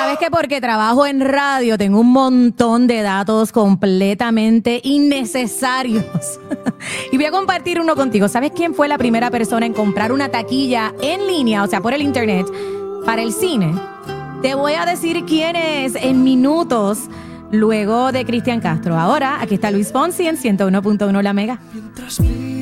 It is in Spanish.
sabes que porque trabajo en radio tengo un montón de datos completamente innecesarios. Y voy a compartir uno contigo. ¿Sabes quién fue la primera persona en comprar una taquilla en línea, o sea, por el internet, para el cine? Te voy a decir quién es en minutos, luego de Cristian Castro. Ahora, aquí está Luis Fonsi en 101.1 La Mega.